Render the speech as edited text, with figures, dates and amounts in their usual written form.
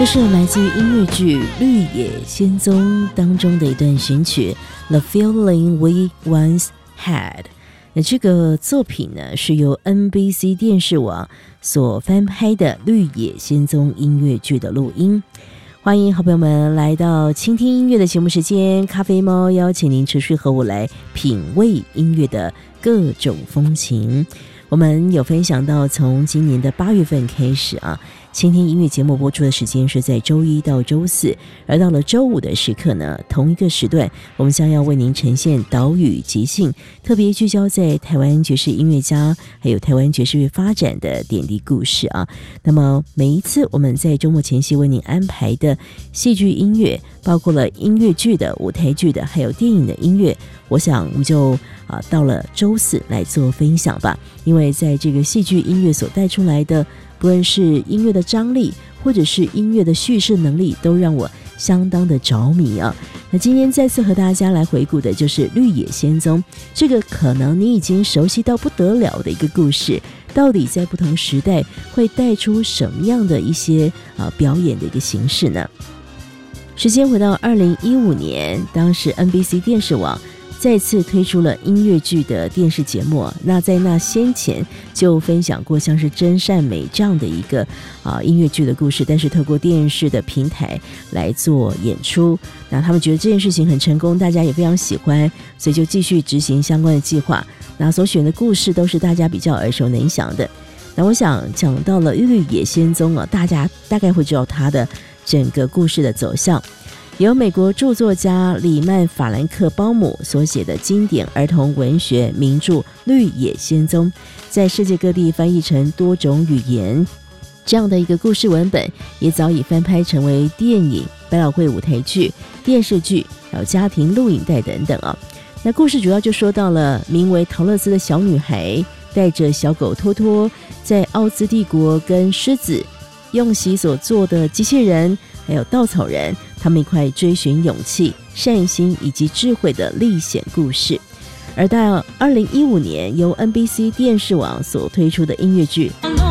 这是来自于音乐剧《绿野仙踪》当中的一段选曲 The Feeling We Once Had。 那这个作品呢是由 NBC 电视网所翻拍的《绿野仙踪》音乐剧的录音。欢迎好朋友们来到倾听音乐的节目时间，咖啡猫邀请您持续和我来品味音乐的各种风情。我们有分享到从今年的8月份开始倾听音乐节目播出的时间是在周一到周四，而到了周五的时刻呢，同一个时段我们将要为您呈现岛屿即兴，特别聚焦在台湾爵士音乐家还有台湾爵士乐发展的点滴故事那么每一次我们在周末前夕为您安排的戏剧音乐，包括了音乐剧的、舞台剧的还有电影的音乐，我想我们就到了周四来做分享吧。因为在这个戏剧音乐所带出来的，不论是音乐的张力或者是音乐的叙事能力，都让我相当的着迷那今天再次和大家来回顾的就是《绿野仙踪》，这个可能你已经熟悉到不得了的一个故事，到底在不同时代会带出什么样的一些表演的一个形式呢？时间回到2015年，当时 NBC 电视网再次推出了音乐剧的电视节目。那在那先前就分享过像是真善美这样的一个音乐剧的故事，但是透过电视的平台来做演出，那他们觉得这件事情很成功，大家也非常喜欢，所以就继续执行相关的计划。那所选的故事都是大家比较耳熟能详的。那我想讲到了《绿野仙踪》大家大概会知道它的整个故事的走向。由美国著作家里曼·法兰克鲍姆所写的经典儿童文学名著《绿野仙踪》，在世界各地翻译成多种语言，这样的一个故事文本也早已翻拍成为电影、百老汇舞台剧、电视剧还有家庭录影带等等那故事主要就说到了名为陶乐斯的小女孩带着小狗托托，在奥兹帝国跟狮子、用锡所做的机器人还有稻草人，他们一块追寻勇气、善心以及智慧的历险故事。而到2015年由 NBC 电视网所推出的音乐剧